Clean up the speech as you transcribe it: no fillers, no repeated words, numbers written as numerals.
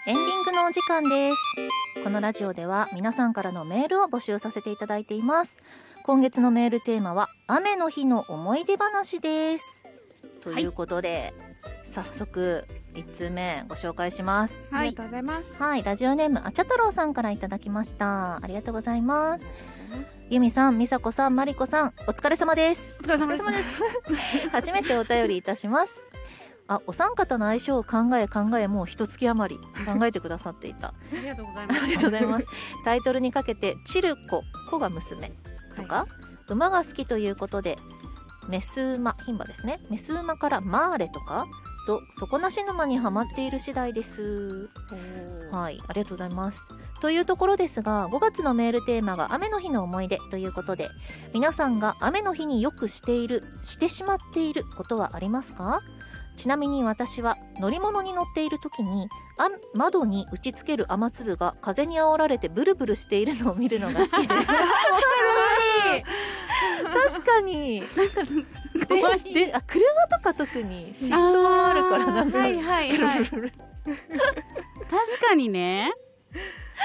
エンディングのお時間です。このラジオでは皆さんからのメールを募集させていただいています。今月のメールテーマは雨の日の思い出話です。ということで、早速1通目ご紹介します。 ありがとうございます。 はい、ラジオネームあちゃ太郎さんからいただきました。ありがとうございます。ゆみさん、みさこさん、まりこさん、お疲れ様です。 お疲れ様です。 初めてお便りいたします。お三方の相性を考えもう一月余り考えてくださっていた。 ありがとうございます。 ありがとうございます。タイトルにかけてチルコ、子が娘とか、馬が好きということでメス馬、牝馬ですね、メス馬からマーレとかと底なし沼にハマっている次第です。はい、ありがとうございます。というところですが、5月のメールテーマが雨の日の思い出ということで、皆さんが雨の日によくしてしまっていることはありますか？ちなみに私は乗り物に乗っている時に窓に打ちつける雨粒が風に煽られてブルブルしているのを見るのが好きです。確かにで車とか特に振動があるからなんかはいはいはい確かにね。